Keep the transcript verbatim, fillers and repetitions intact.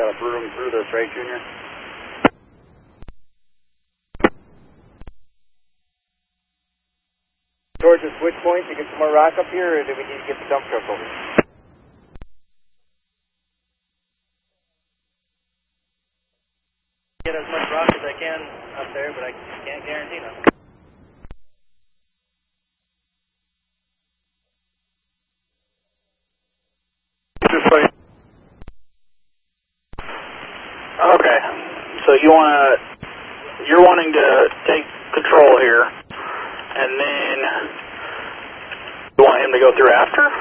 got to broom through this, right, Junior? George, a switch point to get some more rock up here, or do we need to get the dump truck over? Get as much rock as I can up there, but I can't guarantee nothing. Okay, so you want to, you're wanting to take control here, and then you want him to go through after?